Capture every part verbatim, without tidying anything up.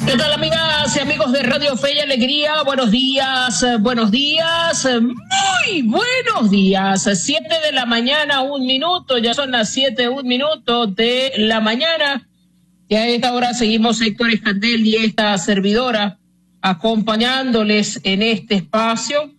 ¿Qué tal, amigas y amigos de Radio Fe y Alegría? Buenos días, buenos días, muy buenos días. Siete de la mañana, un minuto, ya son las siete, un minuto de la mañana. Y a esta hora seguimos Héctor Escandel y esta servidora acompañándoles en este espacio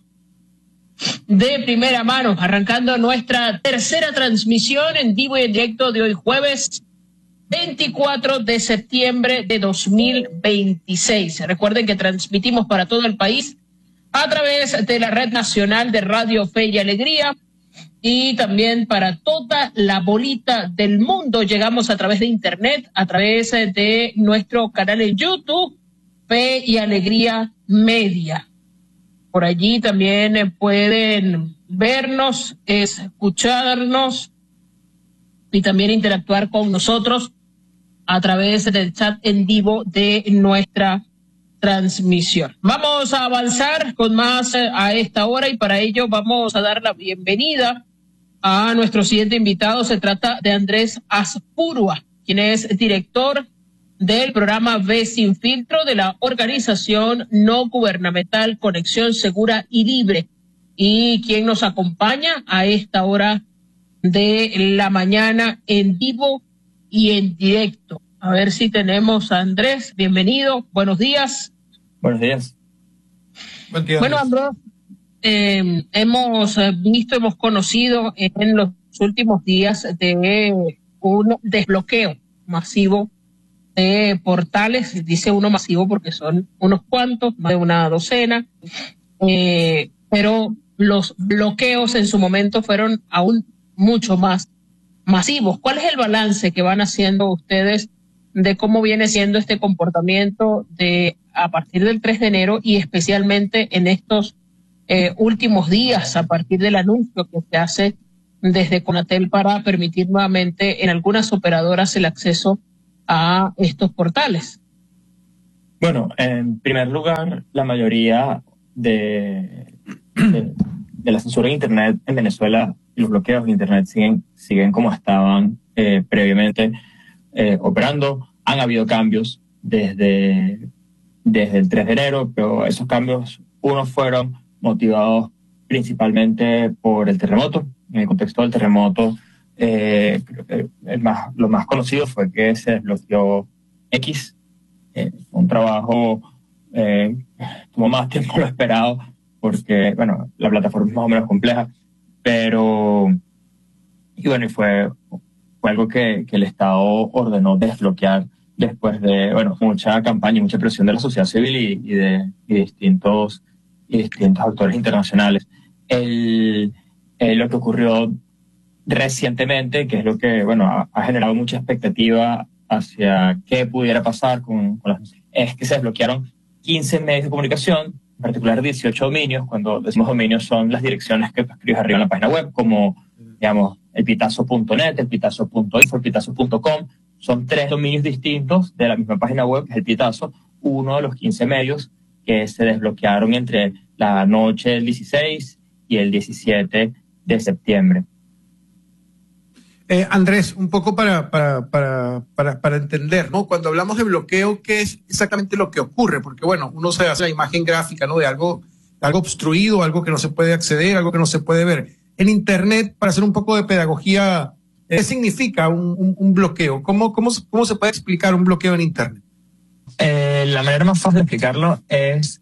de primera mano, arrancando nuestra tercera transmisión en vivo y en directo de hoy jueves veinticuatro de septiembre de dos mil veintiséis. Recuerden que transmitimos para todo el país a través de la Red Nacional de Radio Fe y Alegría y también para toda la bolita del mundo. Llegamos a través de internet, a través de nuestro canal en YouTube, Fe y Alegría Media. Por allí también pueden vernos, escucharnos y también interactuar con nosotros a través del chat en vivo de nuestra transmisión. Vamos a avanzar con más a esta hora y para ello vamos a dar la bienvenida a nuestro siguiente invitado. Se trata de Andrés Azpurua, quien es director del programa Ve Sin Filtro de la organización no gubernamental Conexión Segura y Libre, y quien nos acompaña a esta hora de la mañana en vivo y en directo. A ver si tenemos a Andrés. Bienvenido, buenos días. Buenos días. Buen día, bueno, Andrés, eh, hemos visto, hemos conocido en los últimos días de un desbloqueo masivo de portales. Dice uno masivo porque son unos cuantos, más de una docena, eh, pero los bloqueos en su momento fueron aún mucho más masivos. ¿Cuál es el balance que van haciendo ustedes de cómo viene siendo este comportamiento de a partir del tres de enero y especialmente en estos eh, últimos días a partir del anuncio que se hace desde Conatel para permitir nuevamente en algunas operadoras el acceso a estos portales? Bueno, en primer lugar, la mayoría de, de, de la censura en Internet en Venezuela y los bloqueos de Internet siguen, siguen como estaban eh, previamente eh, operando. Han habido cambios desde, desde el tres de enero, pero esos cambios, unos fueron motivados principalmente por el terremoto. En el contexto del terremoto, eh, creo que el más, lo más conocido fue que se desbloqueó X. Eh, un trabajo eh, tomó más tiempo de lo esperado porque, bueno, la plataforma es más o menos compleja. Pero, y bueno, y fue, fue algo que, que el Estado ordenó desbloquear después de, bueno, mucha campaña y mucha presión de la sociedad civil y, y, de, y distintos, y distintos actores internacionales. El, el, lo que ocurrió recientemente, que es lo que, bueno, ha, ha generado mucha expectativa hacia qué pudiera pasar con, con las, es que se desbloquearon quince medios de comunicación, en particular dieciocho dominios. Cuando decimos dominios son las direcciones que tú escribes arriba en la página web, como, digamos, elpitazo punto net, elpitazo punto info, elpitazo punto com. Son tres dominios distintos de la misma página web, que es el Pitazo, uno de los quince medios que se desbloquearon entre la noche del dieciséis y el diecisiete de septiembre. Eh, Andrés, un poco para, para, para, para, para entender, ¿no? Cuando hablamos de bloqueo, ¿qué es exactamente lo que ocurre? Porque, bueno, uno se hace la imagen gráfica, ¿no? De algo, algo obstruido, algo que no se puede acceder, algo que no se puede ver. En Internet, para hacer un poco de pedagogía, ¿qué significa un, un, un bloqueo? ¿Cómo, cómo, ¿Cómo se puede explicar un bloqueo en Internet? Eh, la manera más fácil de explicarlo es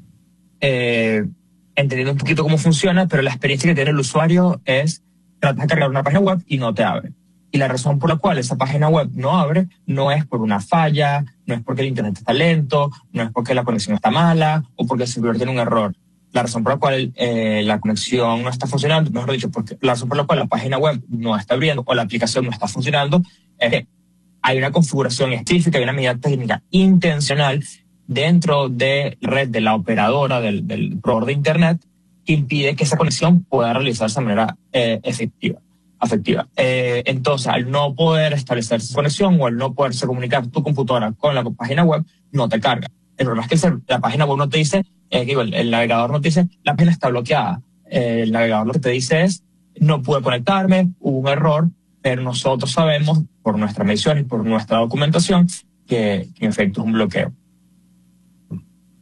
eh, entendiendo un poquito cómo funciona, pero la experiencia que tiene el usuario es tratas de cargar una página web y no te abre. Y la razón por la cual esa página web no abre no es por una falla, no es porque el internet está lento, no es porque la conexión está mala o porque el servidor tiene un error. La razón por la cual eh, la conexión no está funcionando, mejor dicho, porque la razón por la cual la página web no está abriendo o la aplicación no está funcionando es que hay una configuración específica, hay una medida técnica intencional dentro de la red de la operadora del, del proveedor de internet que impide que esa conexión pueda realizarse de manera eh, efectiva, afectiva. Eh, entonces, al no poder establecer esa conexión o al no poderse comunicar tu computadora con la página web, no te carga. El problema es que el, la página web no te dice, eh, que el, el navegador no te dice, la página está bloqueada. Eh, el navegador lo que te dice es, no pude conectarme, hubo un error, pero nosotros sabemos, por nuestra medición y por nuestra documentación, que, que en efecto es un bloqueo.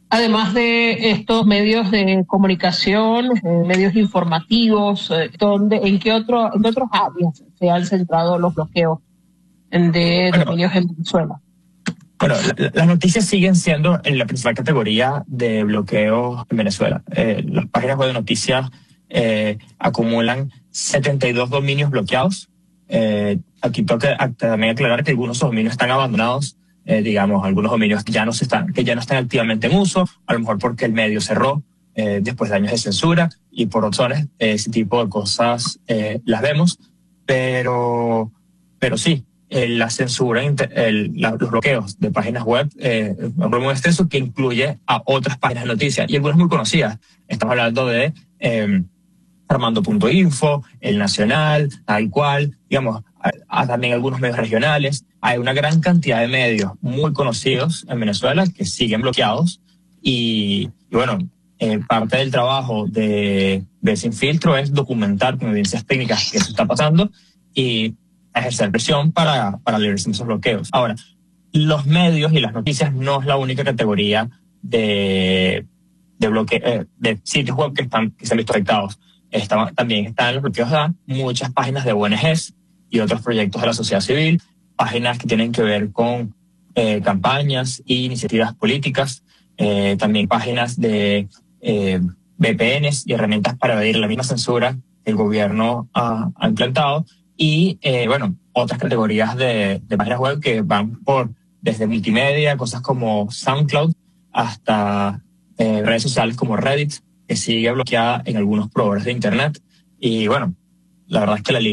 Además de estos medios de comunicación, eh, medios informativos, eh, donde, ¿en qué otro, en qué otros áreas se han centrado los bloqueos de Bueno, dominios en Venezuela? Bueno, la- las noticias siguen siendo en la principal categoría de bloqueos en Venezuela. Eh, las páginas web de noticias eh, acumulan setenta y dos dominios bloqueados. Eh, aquí toca ac- también aclarar que algunos dominios están abandonados, eh, digamos, algunos dominios que ya no se están, que ya no están activamente en uso, a lo mejor porque el medio cerró eh, después de años de censura y por razones, eh, ese tipo de cosas eh, las vemos, pero, pero sí. Eh, la censura, inter- el- la- los bloqueos de páginas web, eh, es un problema muy extenso que incluye a otras páginas de noticias y algunas muy conocidas. Estamos hablando de eh, Armando punto info, El Nacional, tal cual, digamos, a, a también algunos medios regionales. Hay una gran cantidad de medios muy conocidos en Venezuela que siguen bloqueados y, y bueno, eh, parte del trabajo de, de Sin Filtro es documentar con evidencias técnicas qué se está pasando y ejercer presión para, para librarse de esos bloqueos. Ahora, los medios y las noticias no es la única categoría de, de, bloque, eh, de sitios web que, están, que se han visto afectados. Está, también están los bloqueos de muchas páginas de O N Ges y otros proyectos de la sociedad civil, páginas que tienen que ver con eh, campañas e iniciativas políticas, eh, también páginas de eh, V P Ns y herramientas para evadir la misma censura que el gobierno ha, ha implantado. Y, eh, bueno, otras categorías de, de páginas web que van por desde multimedia, cosas como SoundCloud, hasta eh, redes sociales como Reddit, que sigue bloqueada en algunos proveedores de Internet. Y, bueno, la verdad es que la